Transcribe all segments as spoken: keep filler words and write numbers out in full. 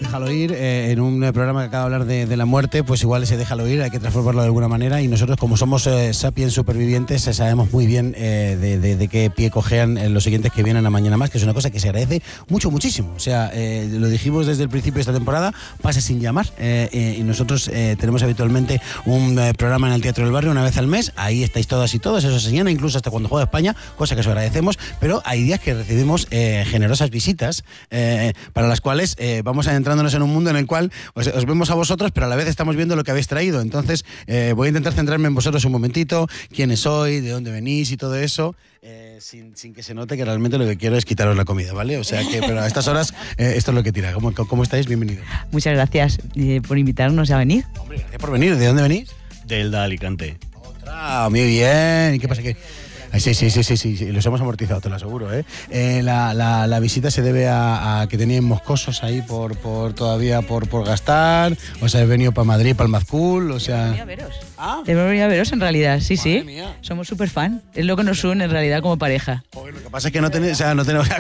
Déjalo ir, eh, en un programa que acaba de hablar de, de la muerte, pues igual ese déjalo ir, hay que transformarlo de alguna manera, y nosotros, como somos eh, sapiens supervivientes, eh, sabemos muy bien eh, de, de, de qué pie cojean eh, los siguientes que vienen a Mañana Más, que es una cosa que se agradece mucho, muchísimo. O sea, eh, lo dijimos desde el principio de esta temporada, pasa sin llamar, eh, eh, y nosotros eh, tenemos habitualmente un eh, programa en el Teatro del Barrio una vez al mes, ahí estáis todas y todos, eso se llena incluso hasta cuando juega España, cosa que os agradecemos, pero hay días que recibimos eh, generosas visitas, eh, para las cuales eh, vamos adentrándonos en un mundo en el cual os, os vemos a vosotros, pero a la vez estamos viendo lo que habéis traído. Entonces eh, voy a intentar centrarme en vosotros un momentito, quiénes sois, de dónde venís y todo eso, eh, sin, sin que se note que realmente lo que quiero es quitaros la comida, ¿vale? O sea que, pero a estas horas eh, esto es lo que tira. ¿Cómo, cómo estáis? Bienvenidos. Muchas gracias eh, por invitarnos a venir. Hombre, gracias por venir. ¿De dónde venís? Del de Alicante. Otra, muy bien. ¿Y qué pasa? Que Ay, sí, sí, sí, sí, sí, sí, los hemos amortizado, te lo aseguro, ¿eh? eh la, la, la visita se debe a, a que teníais moscosos ahí por, por todavía por, por gastar, o sea, he venido para Madrid, para el Mazcool, o sea... Hemos venido a veros. ¿Ah? Hemos venido a veros en realidad, sí, Madre sí. Mía. Somos súper fan, es lo que nos une en realidad como pareja. Joder, lo que pasa es que no tenéis, o sea, no tenemos...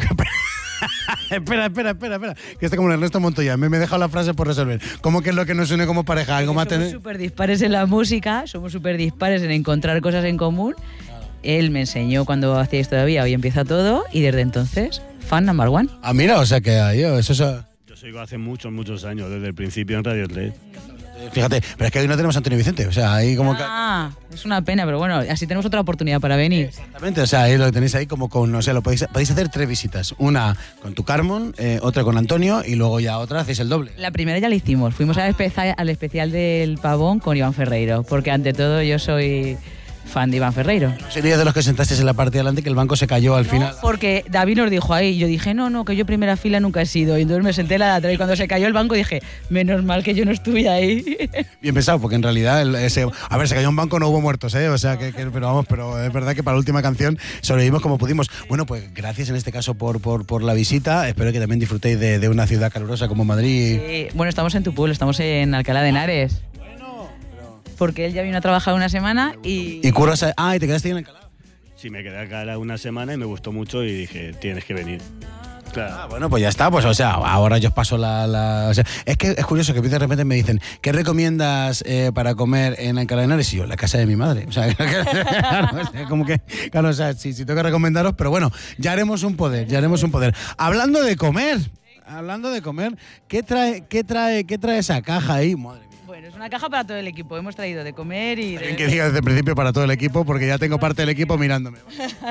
espera, espera, espera, espera, que está como el Ernesto Montoya, me, me he dejado la frase por resolver. ¿Cómo que es lo que nos une como pareja? ¿Algo más somos tener? súper dispares en la música, somos súper dispares en encontrar cosas en común. Él me enseñó cuando hacíais todavía, hoy empieza todo, y desde entonces, fan number one. Ah, mira, o sea que ahí, eso es... Yo sigo hace muchos, muchos años, desde el principio en Radio tres. Fíjate, pero es que hoy no tenemos a Antonio Vicente, o sea, ahí como que... Ah, es una pena, pero bueno, así tenemos otra oportunidad para venir. Exactamente, o sea, ahí lo tenéis ahí como con, o sea, lo podéis, podéis hacer tres visitas, una con tu Carmen, eh, otra con Antonio y luego ya otra hacéis el doble. La primera ya la hicimos, fuimos al especial, al especial del Pavón con Iván Ferreiro, porque ante todo yo soy fan de Iván Ferreiro. Sería de los que sentasteis en la parte de adelante que el banco se cayó al no, final. Porque David nos dijo ahí, y yo dije, no, no, que yo primera fila nunca he sido, y entonces me senté en la de atrás y cuando se cayó el banco dije, menos mal que yo no estuve ahí. Bien pensado, porque en realidad el, ese, a ver, se cayó un banco, no hubo muertos, ¿eh? O sea, que, que, pero vamos, pero es verdad que para la última canción sobrevivimos como pudimos. Bueno, pues gracias en este caso por, por, por la visita, espero que también disfrutéis de, de una ciudad calurosa como Madrid. Sí, bueno, estamos en tu pueblo, estamos en Alcalá de Henares. Porque él ya vino a trabajar una semana y... ¿Y curras? Ah, ¿y te quedaste en Alcalá? Sí, me quedé acá una semana y me gustó mucho y dije, tienes que venir. Claro. Ah, bueno, pues ya está, pues o sea, ahora yo os paso la... la o sea, es que es curioso que de repente me dicen, ¿qué recomiendas eh, para comer en Alcalá de Henares? Y yo, la casa de mi madre. O sea, claro, o sea, como que, claro, o sea, sí, sí tengo que recomendaros, pero bueno, ya haremos un poder, ya haremos un poder. Hablando de comer, hablando de comer, ¿qué trae, qué trae, qué trae esa caja ahí? Madre mía. Bueno, es una caja para todo el equipo. Hemos traído de comer y... Alguien de... que diga desde el principio para todo el equipo, porque ya tengo parte del equipo mirándome.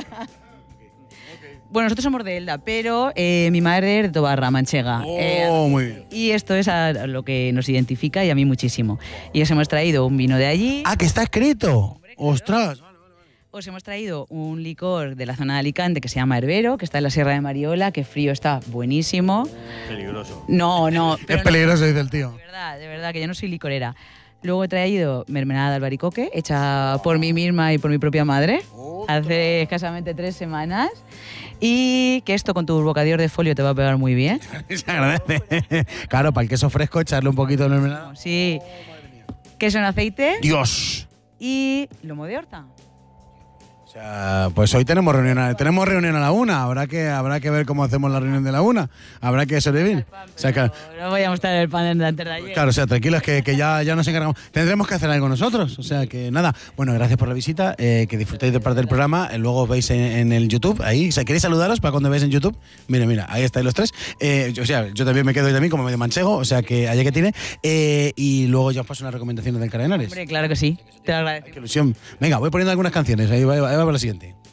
Bueno, nosotros somos de Elda, pero eh, mi madre es de Tobarra, Manchega. Oh, eh, muy bien. Y esto es a lo que nos identifica y a mí muchísimo. Y os hemos traído un vino de allí. Ah, que está escrito. Hombre, claro. Ostras. Os hemos traído un licor de la zona de Alicante que se llama Herbero, que está en la Sierra de Mariola, que frío está buenísimo. Peligroso. No, no. Es peligroso, no, dice el tío. De verdad, de verdad, que yo no soy licorera. Luego he traído mermelada de albaricoque, hecha por mí misma y por mi propia madre, hace escasamente tres semanas. Y que esto con tu bocadillo de folio te va a pegar muy bien. Se agradece. Claro, para el queso fresco, echarle un poquito de mermelada. Sí. Queso en aceite. ¡Dios! Y lomo de horta. O sea, pues hoy tenemos reunión a, tenemos reunión a la una. Habrá que, habrá que ver cómo hacemos la reunión de la una. Habrá que sobrevivir. O sea, que, no voy a mostrar el pan de antes de ayer. Claro, o sea, tranquilos que, que ya, ya nos encargamos. Tendremos que hacer algo nosotros. O sea, que nada. Bueno, gracias por la visita. Eh, que disfrutéis de parte del programa. Eh, luego os veis en, en el YouTube. Ahí, o sea, ¿queréis saludaros para cuando veáis en YouTube? Mira, mira, ahí estáis los tres. Eh, o sea, yo también me quedo ahí también como medio manchego. O sea, que allá que tiene. Eh, y luego ya os paso unas recomendaciones del Alcalá de Henares. Hombre, claro que sí. Te lo agradezco. Qué ilusión. Venga, voy poniendo algunas canciones. Ahí va, ahí va para la siguiente.